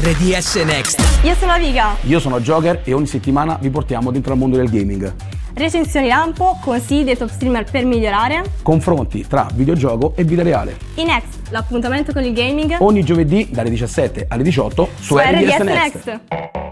RDS Next. Io sono Aviga. Io sono Joker e ogni settimana vi portiamo dentro al mondo del gaming. Recensioni lampo, consigli dei top streamer per migliorare. Confronti tra videogioco e vita reale. In Next, l'appuntamento con il gaming. Ogni giovedì dalle 17 alle 18 su RDS Next.